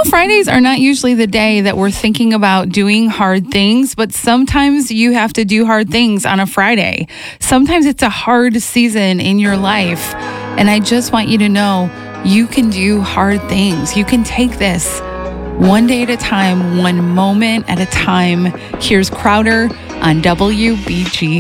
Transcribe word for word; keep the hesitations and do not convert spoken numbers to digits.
know, Fridays are not usually the day that we're thinking about doing hard things, but sometimes you have to do hard things on a Friday. Sometimes it's a hard season in your life. And I just want you to know you can do hard things. You can take this one day at a time, one moment at a time. Here's Crowder on W B G.